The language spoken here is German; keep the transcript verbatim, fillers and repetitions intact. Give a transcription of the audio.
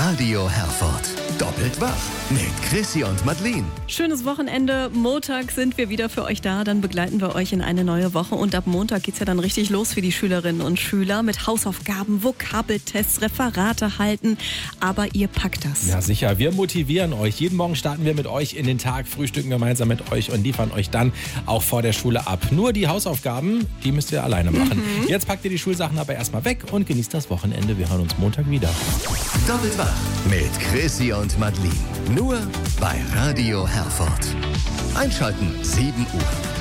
Radio Herford. Doppelt wach mit Chrissy und Madeleine. Schönes Wochenende. Montag sind wir wieder für euch da. Dann begleiten wir euch in eine neue Woche. Und ab Montag geht's ja dann richtig los für die Schülerinnen und Schüler mit Hausaufgaben, Vokabeltests, Referate halten. Aber ihr packt das. Ja, sicher. Wir motivieren euch. Jeden Morgen starten wir mit euch in den Tag, frühstücken gemeinsam mit euch und liefern euch dann auch vor der Schule ab. Nur die Hausaufgaben, die müsst ihr alleine machen. Mhm. Jetzt packt ihr die Schulsachen aber erstmal weg und genießt das Wochenende. Wir hören uns Montag wieder. Doppelt wach mit Chrissy und Madeleine. Nur bei Radio Herford. Einschalten sieben Uhr.